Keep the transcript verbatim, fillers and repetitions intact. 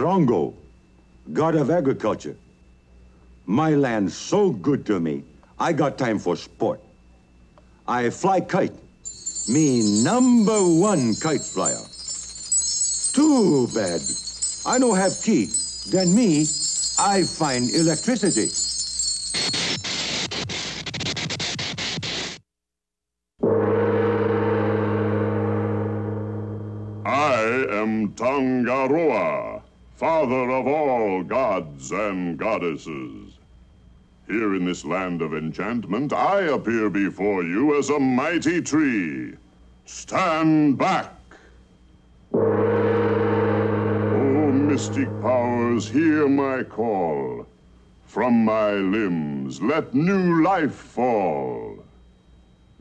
Drongo, god of agriculture. My land so good to me, I got time for sport. I fly kite, me number one kite flyer. Too bad, I don't have key. Then me, I find electricity. I am Tangaroa, father of all gods and goddesses. Here in this land of enchantment, I appear before you as a mighty tree. Stand back! O mystic powers, hear my call. From my limbs, let new life fall.